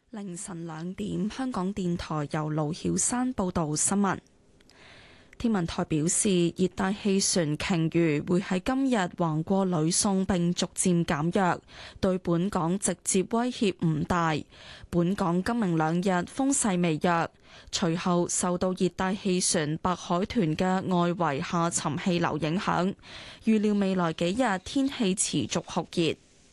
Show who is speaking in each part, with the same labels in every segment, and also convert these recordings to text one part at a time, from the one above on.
Speaker 1: 凌晨2點，香港電台由盧曉山報道新聞。天文台表示，熱帶氣旋鯨魚會喺今日橫過呂宋並逐漸減弱，對本港直接威脅唔大。本港今明兩日風勢微弱，隨後受到熱帶氣旋白海豚嘅外圍下沉氣流影響，預料未來幾日天氣持續酷熱。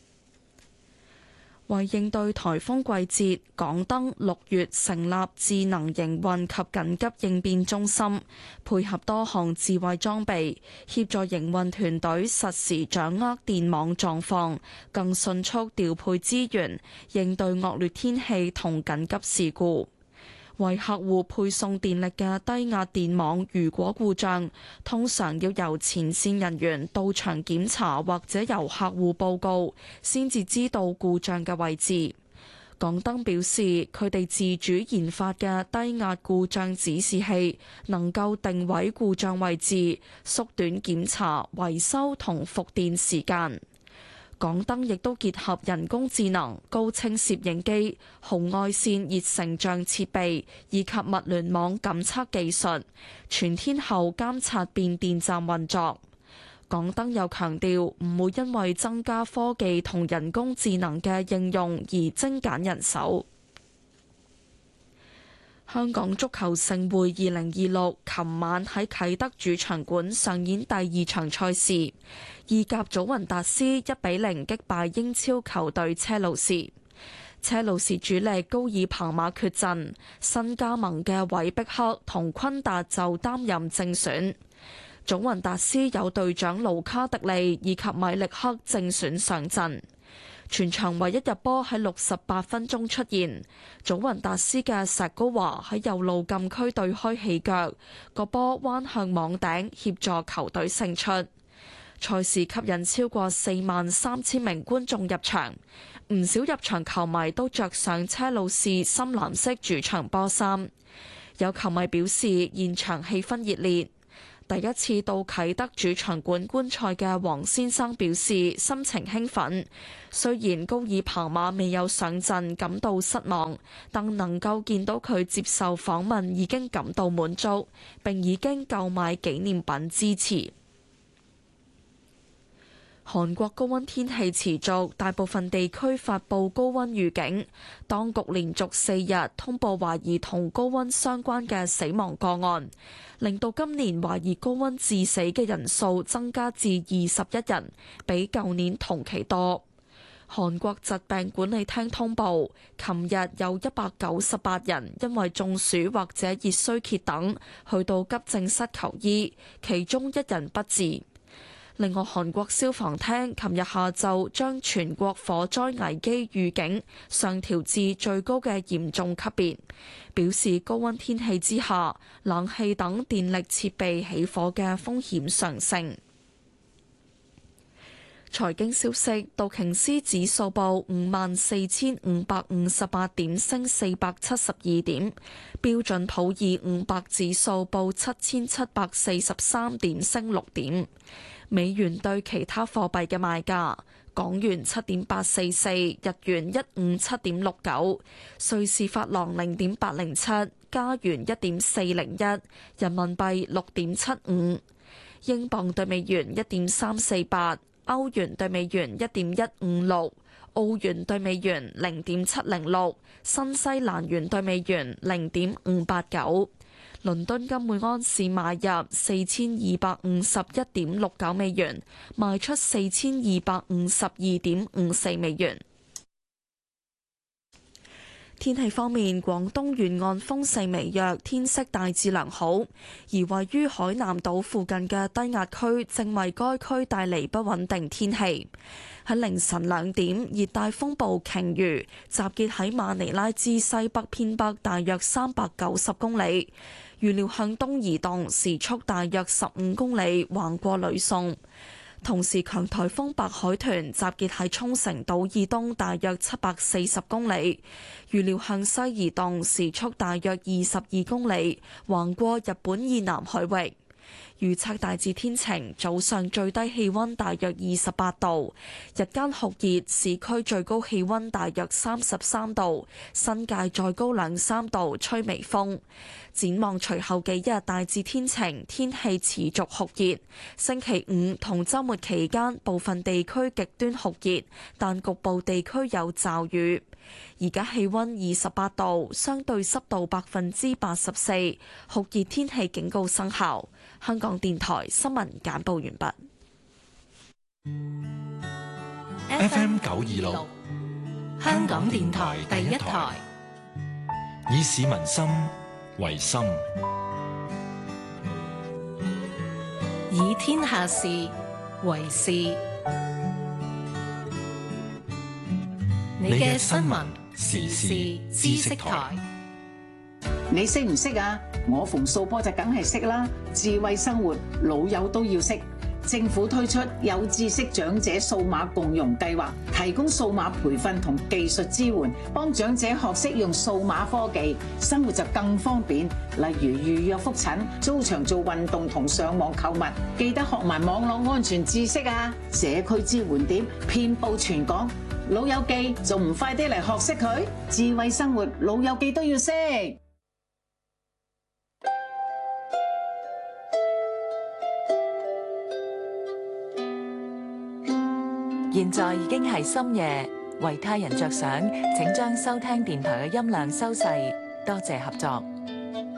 Speaker 1: 為應對颱風季節，港燈6月成立智能營運及緊急應變中心，配合多項智慧裝備，協助營運團隊實時掌握電網狀況，更迅速調配資源，應對惡劣天氣同緊急事故。為客戶配送電力嘅低壓電網如果故障，通常要由前線人員到場檢查，或者由客戶報告，先至知道故障嘅位置。港燈表示，佢哋自主研發嘅低壓故障指示器能夠定位故障位置，縮短檢查、維修同復電時間。港燈亦都結合人工智能、高清攝影機、紅外線熱成像設備以及物聯網感測技術，全天候監察變電站運作。港燈又強調唔會因為增加科技同人工智能嘅應用而精簡人手。香港足球盛會2026琴晚喺啟德主場館上演第2場賽事，意甲祖雲達斯1-0擊敗英超球隊車路士。車路士主力高爾彭馬缺陣，新加盟嘅韋碧克同昆達就擔任正選。祖雲達斯有隊長盧卡迪利以及米力克正選上陣。全場唯一入波喺68分鐘出現，祖雲達斯嘅石高華喺右路禁區對開起腳，個波彎向網頂協助球隊勝出。賽事吸引超過43000名觀眾入場，唔少入場球迷都着上車路士深藍色主場波衫。有球迷表示現場氣氛熱烈。第一次到啟德主場館觀賽嘅黃先生表示心情興奮，雖然高爾彭馬未有上陣感到失望，但能夠見到佢接受訪問已經感到滿足，並已經購買紀念品支持。韓國高溫天氣持續，大部分地區發布高溫預警。當局連續4日通報懷疑同高溫相關嘅死亡個案，令到今年懷疑高溫致死嘅人數增加至21人，比舊年同期多。韓國疾病管理廳通報，琴日有198人因為中暑或者熱衰竭等去到急症室求醫，其中1人不治。另外，韓國消防廳琴日下晝將全國火災危機預警上調至最高嘅嚴重級別，表示高溫天氣之下，冷氣等電力設備起火嘅風險上升。財經消息，道瓊斯指數報54,558點，升472點；標準普爾500指數報7,743點，升6點。美元對其他貨幣嘅賣價：港元7.844，日元157.69，瑞士法郎0.807，加元1.401，人民幣6.75，英鎊對美元1.348，歐元對美元1.156，澳元對美元0.706，新西蘭元對美元0.589。倫敦金每安士買入4251.69美元，賣出4252.54美元。天氣方面，廣東沿岸風勢微弱，天色大致良好，而位於海南島附近嘅低壓區正為該區帶嚟不穩定天氣。喺凌晨2點，熱帶風暴鯨魚集結喺馬尼拉之西北偏北大約390公里，預料向東移動，時速大約15公里，橫過呂宋。同時，強颱風白海豚集結喺沖繩島以東大約740公里，預料向西移動，時速大約22公里，橫過日本以南海域。 預測大致天晴，早上最低氣溫大約28度，日間酷熱，市區最高氣溫大約33度，新界再高2-3度，吹微風。展望隨後幾日大致天晴，天氣持續酷熱。星期5同週末期間部分地區極端酷熱，但局部地區有驟雨。而家氣溫28度，相對濕度84%，酷熱天氣警告生效。香港電台新聞簡報完畢。
Speaker 2: FM 926，香港電台第一台，以市民心為心，
Speaker 3: 以天下事為事。你嘅新聞時事知識台，
Speaker 4: 你識唔識啊？我馮素波就梗係識啦。智慧生活，老友都要識。政府推出有知識長者數碼共融計劃，提供數碼培訓同技術支援，幫長者學識用數碼科技，生活就更方便。例如預約覆診、租場做運動同上網購物，記得學埋網絡安全知識啊！社區支援點遍佈全港，老友記仲唔快啲嚟學識佢？智慧生活，老友記都要識。
Speaker 5: 現在已經係深夜，為他人着想，請將收聽電台嘅音量收細，多謝合作。